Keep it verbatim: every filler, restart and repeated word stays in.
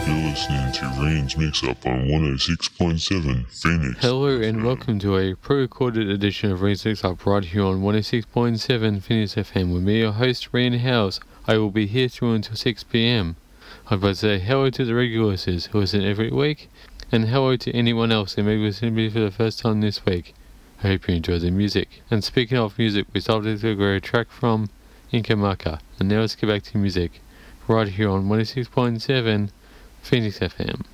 You're listening to Rain's Mix Up on one oh six point seven Phoenix. Hello and welcome to a pre-recorded edition of Rain's Mix Up right here on one oh six point seven Phoenix F M with me, your host, Rain House. I will be here through until six p m. I'd like to say hello to the regulars who listen every week, and hello to anyone else who may be listening to me for the first time this week. I hope you enjoy the music. And speaking of music, we started to go a track from Inca Maka. And now let's get back to music right here on one oh six point seven Phoenix F M.